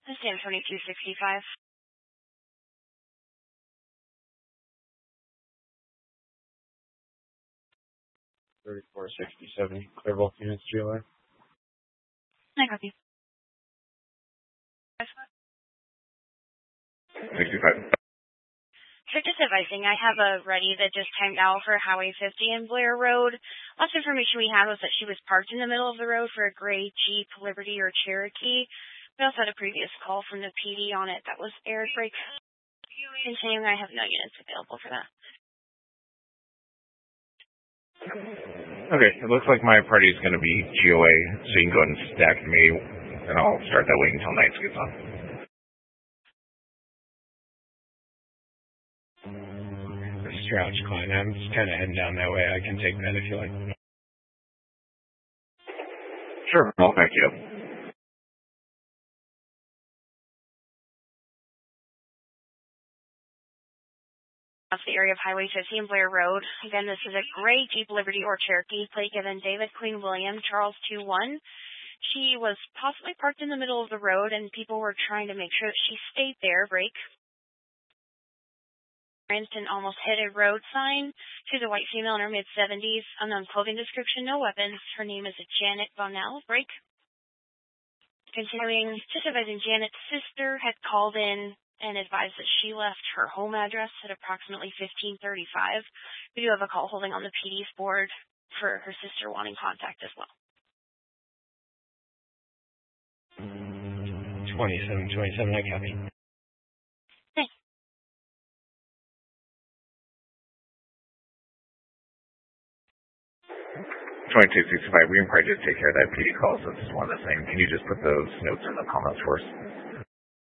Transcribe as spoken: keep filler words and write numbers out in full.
This is Sam twenty-two sixty-five. thirty-four sixty-seven, clear both units, G L A. I copy. sixty-five. So just advising, I have a ready that just timed out for Highway fifty in Blair Road. Last information we had was that she was parked in the middle of the road for a gray Jeep, Liberty, or Cherokee. We also had a previous call from the P D on it that was aired break. Continuing, I have no units available for that. Okay, it looks like my party is going to be G O A, so you can go ahead and stack me, and I'll start that waiting until night gets on. This is Crouch Klein. I'm just kind of heading down that way. I can take that if you like. Sure, I'll back you up. That's the area of Highway fifty and Blair Road. Again, this is a gray Jeep, Liberty, or Cherokee, plate given David Queen William, Charles two one. She was possibly parked in the middle of the road, and people were trying to make sure that she stayed there. Break. Instant almost hit a road sign. She's a white female in her mid-seventies. Unknown clothing description, no weapons. Her name is Janet Bonnell. Break. Continuing, just advising Janet's sister had called in and advised that she left her home address at approximately fifteen thirty-five. We do have a call holding on the P D's board for her sister wanting contact as well. twenty-seven twenty-seven, I copy. Thanks. twenty-two sixty-five, we can probably just take care of that P D call, so it's just one of the same. Can you just put those notes in the comments for us?